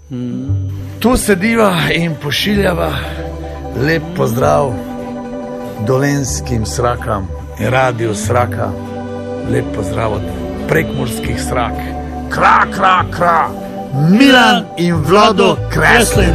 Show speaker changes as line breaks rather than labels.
Tu sediva in pošiljava lep pozdrav dolenjskim Srakam in Radio Sraka. Lep pozdrav od prekmurskih Srak. Kra, kra, kra, Milan in Vlado Kreslin.